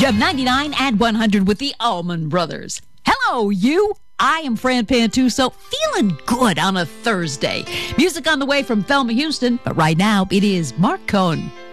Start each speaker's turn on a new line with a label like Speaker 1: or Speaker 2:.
Speaker 1: Gem 99 and 100 with the Allman Brothers. Hello, you. I am Fran Pantuso, feeling good on a Thursday. Music on the way from Thelma Houston, but right now it is Mark Cohn.